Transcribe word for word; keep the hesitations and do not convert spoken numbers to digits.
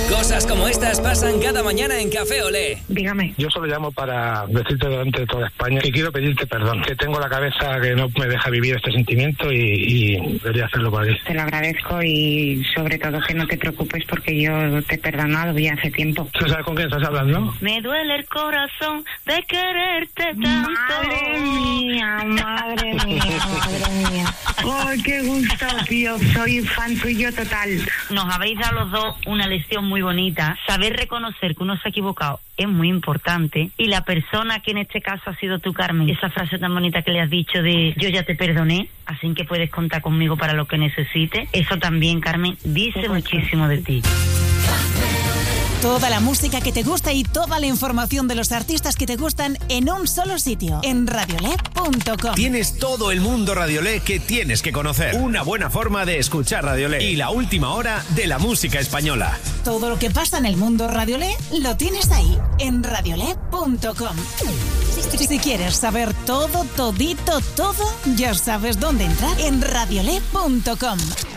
Cosas como estas pasan cada mañana en Café Olé. Dígame. Yo solo llamo para decirte delante de toda España que quiero pedirte perdón, que tengo la cabeza que no me deja vivir este sentimiento y, y debería hacerlo por aquí. Te lo agradezco y sobre todo que no te preocupes porque yo te he perdonado ya hace tiempo. ¿Tú sabes con quién estás hablando? Me duele el corazón de quererte tanto. Madre mía, madre mía, madre mía. ¡Ay, qué gusto, tío! Soy fan tuyo total. Nos habéis dado los dos una lección muy bonita. Saber reconocer que uno se ha equivocado es muy importante. Y la persona que en este caso ha sido tú, Carmen, esa frase tan bonita que le has dicho de yo ya te perdoné, así que puedes contar conmigo para lo que necesites. Eso también, Carmen, dice muchísimo de ti. Toda la música que te gusta y toda la información de los artistas que te gustan en un solo sitio, en radiolé punto com. Tienes todo el mundo Radiolé que tienes que conocer. Una buena forma de escuchar Radiolé y la última hora de la música española. Todo lo que pasa en el mundo Radiolé lo tienes ahí, en radiolé punto com. Si quieres saber todo, todito, todo, ya sabes dónde entrar, en radiolé punto com.